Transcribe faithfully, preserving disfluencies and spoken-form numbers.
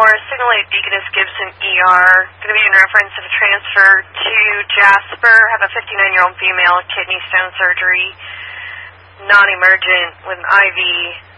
for Signal eight Deaconess Gibson E R. Going to be in reference of a transfer to Jasper. Have a fifty-nine-year-old female, kidney stone surgery, non-emergent with an I V.